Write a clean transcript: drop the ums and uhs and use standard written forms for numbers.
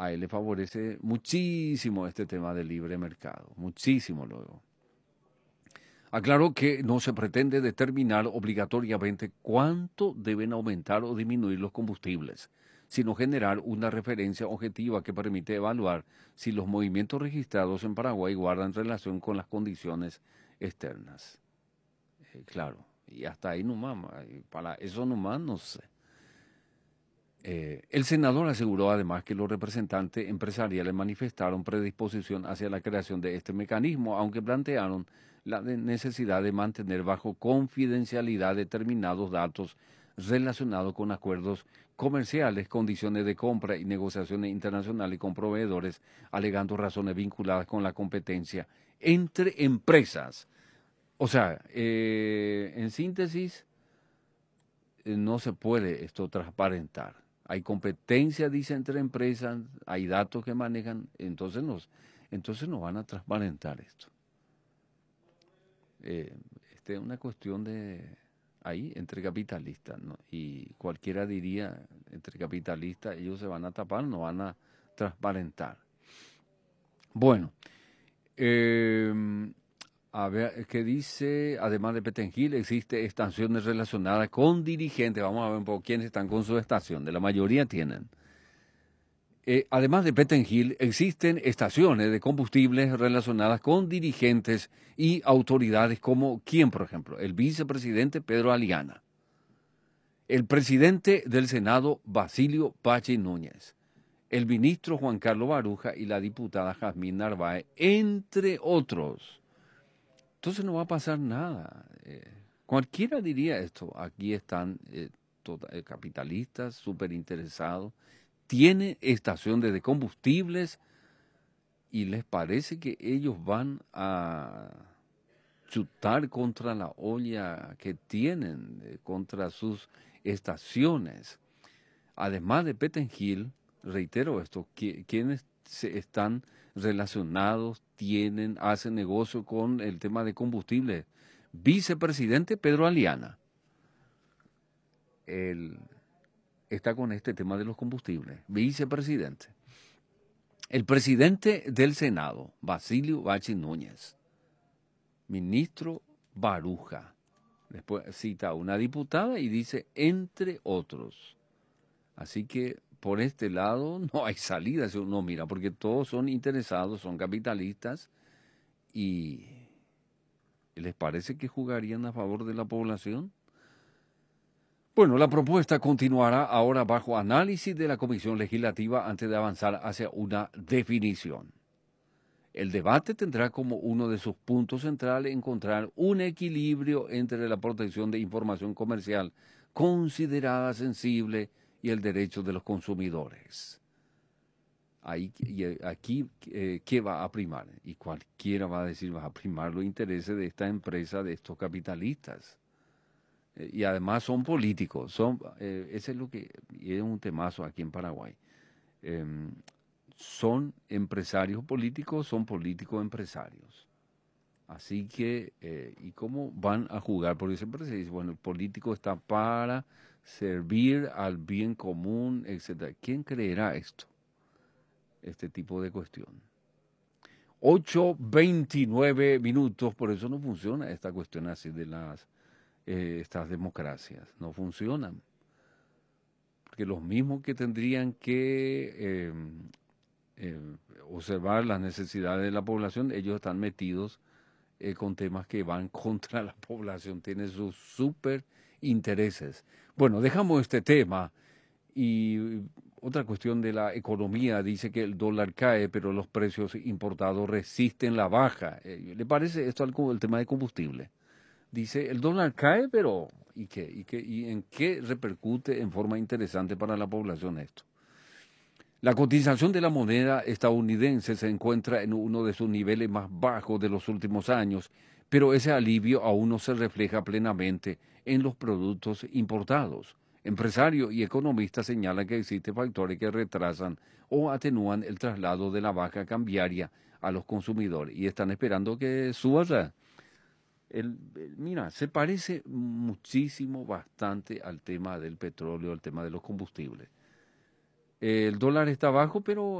A él le favorece muchísimo este tema del libre mercado, muchísimo luego. Aclaro que no se pretende determinar obligatoriamente cuánto deben aumentar o disminuir los combustibles, sino generar una referencia objetiva que permite evaluar si los movimientos registrados en Paraguay guardan relación con las condiciones externas. Claro, y hasta ahí nomás, para eso nomás no sé. El senador aseguró además que los representantes empresariales manifestaron predisposición hacia la creación de este mecanismo, aunque plantearon la necesidad de mantener bajo confidencialidad determinados datos relacionados con acuerdos comerciales, condiciones de compra y negociaciones internacionales con proveedores, alegando razones vinculadas con la competencia entre empresas. O sea, en síntesis, no se puede esto transparentar. Hay competencia, dice, entre empresas, hay datos que manejan, entonces nos van a transparentar esto. Esta es una cuestión de ahí, entre capitalistas, ¿no? Y cualquiera diría, entre capitalistas, ellos se van a tapar, no van a transparentar. Bueno, a ver, ¿qué dice? Además de Petengil, existe estaciones relacionadas con dirigentes. Vamos a ver un poco quiénes están con su estación. De la mayoría tienen. Además de Petengil, existen estaciones de combustibles relacionadas con dirigentes y autoridades como ¿quién, por ejemplo? El vicepresidente Pedro Aliana, el presidente del Senado Basilio Pachi Núñez, el ministro Juan Carlos Baruja y la diputada Jazmín Narváez, entre otros. Entonces no va a pasar nada. Cualquiera diría esto. Aquí están capitalistas súper interesados, tienen estaciones de combustibles y les parece que ellos van a chutar contra la olla que tienen, contra sus estaciones. Además de Petengil, reitero esto, quienes están relacionados, hacen negocio con el tema de combustible. Vicepresidente Pedro Aliana, está con este tema de los combustibles, vicepresidente. El presidente del Senado, Basilio Pachi Núñez, ministro Baruja, después cita a una diputada y dice, entre otros. Así que por este lado no hay salida, si uno mira, porque todos son interesados, son capitalistas y ¿les parece que jugarían a favor de la población? Bueno, la propuesta continuará ahora bajo análisis de la Comisión Legislativa antes de avanzar hacia una definición. El debate tendrá como uno de sus puntos centrales encontrar un equilibrio entre la protección de información comercial considerada sensible y el derecho de los consumidores. Aquí, ¿qué va a primar? Y cualquiera va a decir, va a primar los intereses de esta empresa, de estos capitalistas. Y además son políticos, ese es lo que es un temazo aquí en Paraguay. Son empresarios políticos, son políticos empresarios. Así que, ¿y cómo van a jugar? Porque siempre se dice, bueno, el político está para servir al bien común, etcétera. ¿Quién creerá esto? Este tipo de cuestión. 8:29 minutos, por eso no funciona esta cuestión así de estas democracias, no funcionan. Porque los mismos que tendrían que observar las necesidades de la población, ellos están metidos con temas que van contra la población, tienen sus súper intereses. Bueno, dejamos este tema y otra cuestión de la economía, dice que el dólar cae, pero los precios importados resisten la baja. ¿Le parece esto algo el tema de combustible? Dice, el dólar cae, pero ¿y qué? ¿Y en qué repercute en forma interesante para la población esto? La cotización de la moneda estadounidense se encuentra en uno de sus niveles más bajos de los últimos años, pero ese alivio aún no se refleja plenamente en los productos importados. Empresarios y economistas señalan que existen factores que retrasan o atenúan el traslado de la baja cambiaria a los consumidores y están esperando que suba. Mira, se parece muchísimo, bastante al tema del petróleo, al tema de los combustibles. El dólar está bajo, pero